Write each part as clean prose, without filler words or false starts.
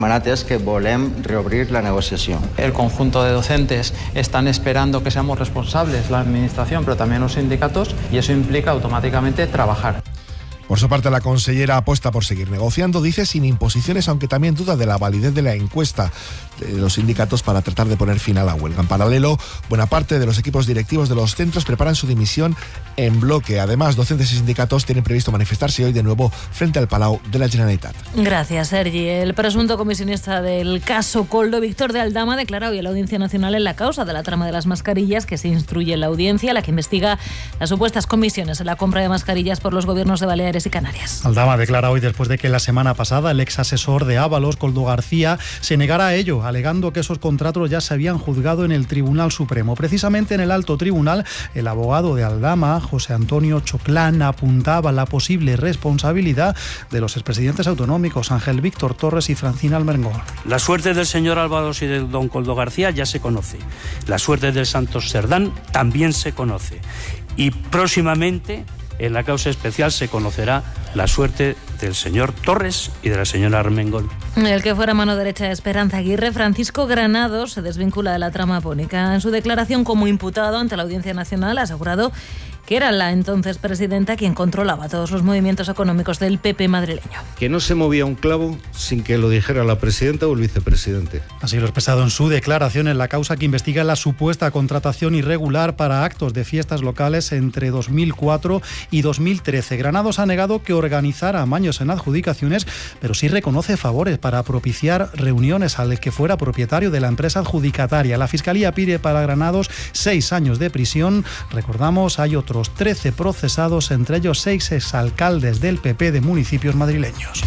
és que volem reobrir la negociación. El conjunto de docentes están esperando que seamos responsables, la administración, pero también los sindicatos, y eso implica automáticamente trabajar. Por su parte, la consellera apuesta por seguir negociando, dice, sin imposiciones, aunque también duda de la validez de la encuesta de los sindicatos para tratar de poner fin a la huelga. En paralelo, buena parte de los equipos directivos de los centros preparan su dimisión en bloque. Además, docentes y sindicatos tienen previsto manifestarse hoy de nuevo frente al Palau de la Generalitat. Gracias, Sergi. El presunto comisionista del caso Koldo, Víctor de Aldama, declara hoy a la Audiencia Nacional en la causa de la trama de las mascarillas que se instruye en la audiencia, la que investiga las supuestas comisiones en la compra de mascarillas por los gobiernos de Baleares y Canarias. Aldama declara hoy después de que la semana pasada el ex asesor de Ábalos, Koldo García, se negara a ello, alegando que esos contratos ya se habían juzgado en el Tribunal Supremo. Precisamente en el alto tribunal, el abogado de Aldama, José Antonio Choclán, apuntaba la posible responsabilidad de los expresidentes autonómicos Ángel Víctor Torres y Francina Almengol. La suerte del señor Ábalos y de don Koldo García ya se conoce. La suerte del Santos Cerdán también se conoce. Y próximamente, en la causa especial, se conocerá la suerte del señor Torres y de la señora Armengol. El que fuera mano derecha de Esperanza Aguirre, Francisco Granados, se desvincula de la trama Pónica. En su declaración como imputado ante la Audiencia Nacional ha asegurado que era la entonces presidenta quien controlaba todos los movimientos económicos del PP madrileño. Que no se movía un clavo sin que lo dijera la presidenta o el vicepresidente. Así lo ha expresado en su declaración en la causa que investiga la supuesta contratación irregular para actos de fiestas locales entre 2004 y 2013. Granados ha negado que organizara amaños en adjudicaciones, pero sí reconoce favores para propiciar reuniones al que fuera propietario de la empresa adjudicataria. La Fiscalía pide para Granados 6 años de prisión. Recordamos, hay otros 13 procesados, entre ellos 6 exalcaldes del PP de municipios madrileños.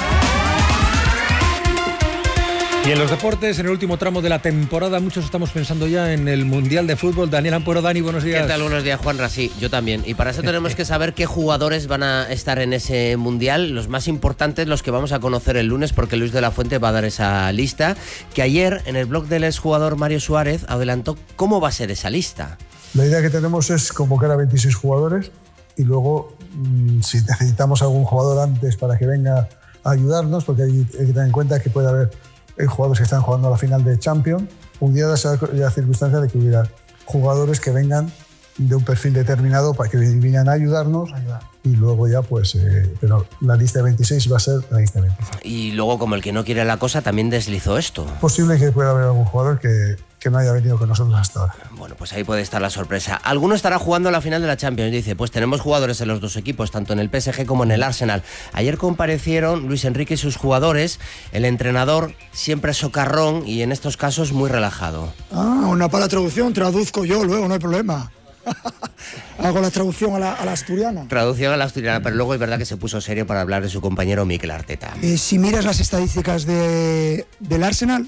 Y en los deportes, en el último tramo de la temporada, muchos estamos pensando ya en el Mundial de Fútbol. Daniel Ampuero, Dani, buenos días. ¿Qué tal? Buenos días, Juanra. Sí, yo también. Y para eso tenemos que saber qué jugadores van a estar en ese Mundial. Los más importantes, los que vamos a conocer el lunes, porque Luis de la Fuente va a dar esa lista, que ayer en el blog del exjugador Mario Suárez adelantó cómo va a ser esa lista. La idea que tenemos es convocar a 26 jugadores y luego, si necesitamos algún jugador antes para que venga a ayudarnos, porque hay que tener en cuenta que puede haber jugadores que están jugando a la final de Champions, pudiera ser la circunstancia de que hubiera jugadores que vengan de un perfil determinado para que vinieran a ayudarnos y luego ya pues, pero la lista de 26 va a ser la lista de 26. Y luego, como el que no quiere la cosa, también deslizó esto. Es posible que pueda haber algún jugador que no haya venido con nosotros hasta ahora. Bueno, pues ahí puede estar la sorpresa. Alguno estará jugando la final de la Champions. Dice, pues tenemos jugadores en los dos equipos, tanto en el PSG como en el Arsenal. Ayer comparecieron Luis Enrique y sus jugadores. El entrenador siempre socarrón y en estos casos muy relajado. Una para la traducción, traduzco yo luego, no hay problema. Hago la traducción a la asturiana. Traducción a la asturiana, pero luego es verdad que se puso serio para hablar de su compañero Mikel Arteta. Si miras las estadísticas del Arsenal,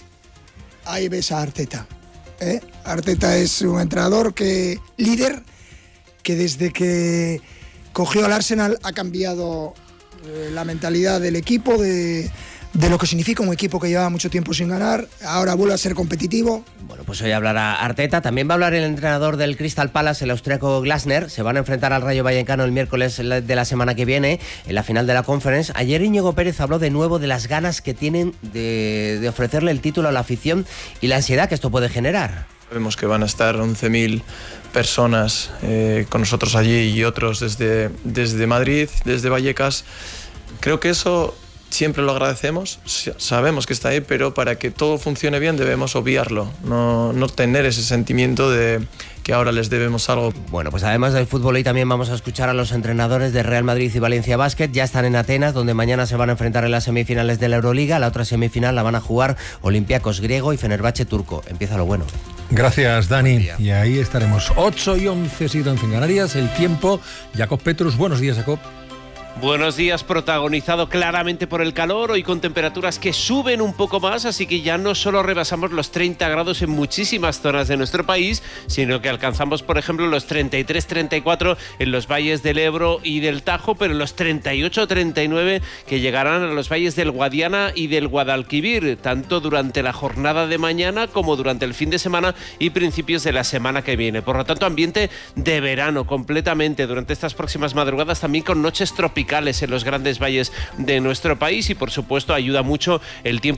ahí ves a Arteta. Arteta es un entrenador líder, que desde que cogió al Arsenal ha cambiado la mentalidad del equipo, de lo que significa un equipo que llevaba mucho tiempo sin ganar, ahora vuelve a ser competitivo. Bueno, pues hoy hablará Arteta, también va a hablar el entrenador del Crystal Palace, el austriaco Glasner. Se van a enfrentar al Rayo Vallecano el miércoles de la semana que viene, en la final de la Conference. Ayer Íñigo Pérez habló de nuevo de las ganas que tienen de ofrecerle el título a la afición y la ansiedad que esto puede generar. Sabemos que van a estar 11.000 personas con nosotros allí y otros desde Madrid, desde Vallecas. Creo que eso siempre lo agradecemos, sabemos que está ahí, pero para que todo funcione bien debemos obviarlo, no tener ese sentimiento de que ahora les debemos algo. Bueno, pues además del fútbol, hoy también vamos a escuchar a los entrenadores de Real Madrid y Valencia Basket. Ya están en Atenas, donde mañana se van a enfrentar en las semifinales de la Euroliga. La otra semifinal la van a jugar Olympiacos griego y Fenerbahce turco. Empieza lo bueno. Gracias, Dani. Y ahí estaremos. 8:11, 7:11 en Canarias. El tiempo. Jacob Petrus. Buenos días, Jacob. Buenos días, protagonizado claramente por el calor, hoy con temperaturas que suben un poco más, así que ya no solo rebasamos los 30 grados en muchísimas zonas de nuestro país, sino que alcanzamos, por ejemplo, los 33, 34 en los valles del Ebro y del Tajo, pero los 38, 39 que llegarán a los valles del Guadiana y del Guadalquivir, tanto durante la jornada de mañana como durante el fin de semana y principios de la semana que viene. Por lo tanto, ambiente de verano completamente durante estas próximas madrugadas, también con noches tropicales tropicales en los grandes valles de nuestro país y por supuesto ayuda mucho el tiempo